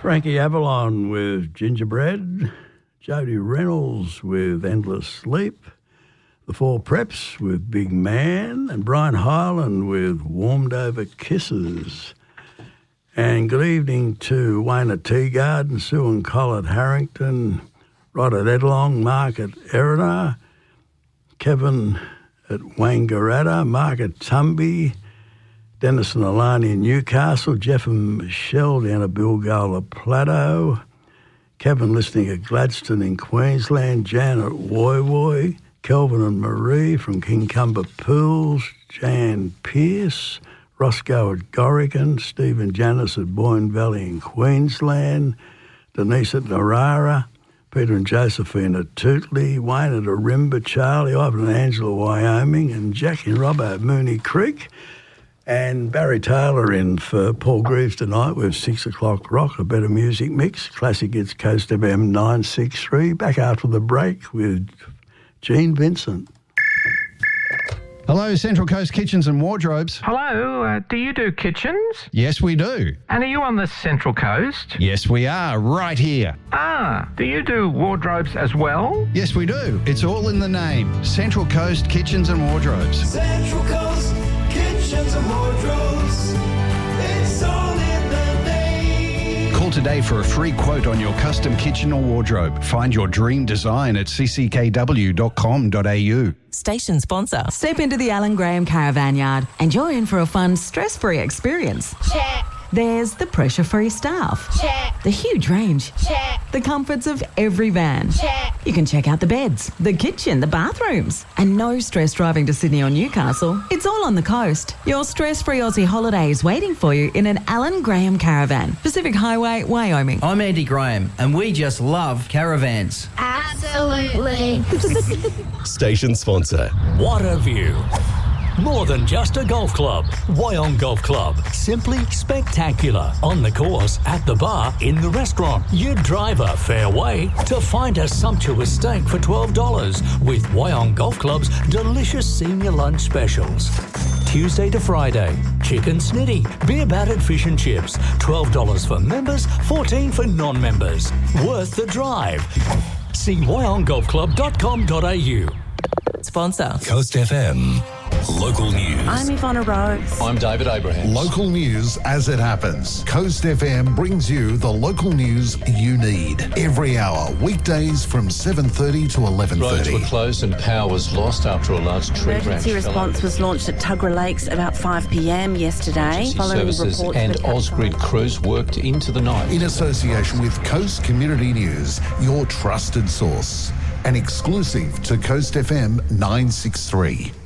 Frankie Avalon with Gingerbread, Jody Reynolds with Endless Sleep, The Four Preps with Big Man, and Brian Hyland with Warmed Over Kisses. And good evening to Wayne at Teagarden, Sue and Col at Harrington, Rod at Edlong, Mark at Erina, Kevin at Wangaratta, Mark at Tumby, Dennis and Alani in Newcastle, Jeff and Michelle down at Bilgola Plateau, Kevin listening at Gladstone in Queensland, Jan at Woy Woy, Kelvin and Marie from Kincumber Pools, Jan Pearce, Roscoe at Gorican, Steve and Janice at Boyne Valley in Queensland, Denise at Narara, Peter and Josephine at Tootley, Wayne at Arimba, Charlie, Ivan and Angela, Wyoming, and Jackie and Robbo at Mooney Creek. And Barry Taylor in for Paul Greaves tonight with 6 o'clock rock, a better music mix. Classic Hits Coast FM 963. Back after the break with Gene Vincent. Hello, Central Coast Kitchens and Wardrobes. Hello, do you do kitchens? Yes, we do. And are you on the Central Coast? Yes, we are, right here. Do you do wardrobes as well? Yes, we do. It's all in the name. Central Coast Kitchens and Wardrobes. Central Coast Kitchens and Wardrobes. It's all in the name. Call today for a free quote on your custom kitchen or wardrobe. Find your dream design at cckw.com.au. Station sponsor. Step into the Alan Graham Caravan Yard and you're in for a fun, stress-free experience. Check. There's the pressure-free staff. Check. The huge range. Check. The comforts of every van. Check. You can check out the beds, the kitchen, the bathrooms. And no stress driving to Sydney or Newcastle. It's all on the coast. Your stress-free Aussie holiday is waiting for you in an Alan Graham Caravan. Pacific Highway, Wyoming. I'm Andy Graham, and we just love caravans. Absolutely. Station sponsor. What a view. More than just a golf club. Wyong Golf Club. Simply spectacular. On the course, at the bar, in the restaurant. You drive a fair way to find a sumptuous steak for $12 with Wyong Golf Club's delicious senior lunch specials. Tuesday to Friday, chicken snitty, beer battered fish and chips. $12 for members, $14 for non-members. Worth the drive. See wyonggolfclub.com.au. Sponsor. Coast FM. Local news. I'm Ivana Rose. I'm David Abraham. Local news as it happens. Coast FM brings you the local news you need every hour, weekdays from 7:30 to 11:30. Roads were closed and power was lost after a large tree branch. Emergency response was launched at Tuggerah Lakes about 5 p.m. yesterday. Following services reports and Ausgrid crews worked into the night. In association with Coast Community News, your trusted source. An exclusive to Coast FM 963.